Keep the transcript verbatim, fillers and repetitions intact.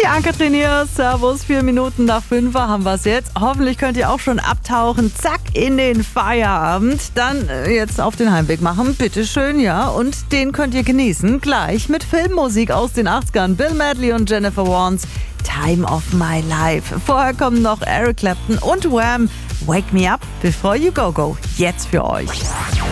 Ann-Kathrin hier, servus, vier Minuten nach fünf haben wir es jetzt. Hoffentlich könnt ihr auch schon abtauchen, zack, in den Feierabend. Dann äh, jetzt auf den Heimweg machen, bitteschön, ja. Und den könnt ihr genießen, gleich mit Filmmusik aus den achtzigern. Bill Medley und Jennifer Warnes, Time of My Life. Vorher kommen noch Eric Clapton und Wham! Wake Me Up Before You Go Go. Jetzt für euch.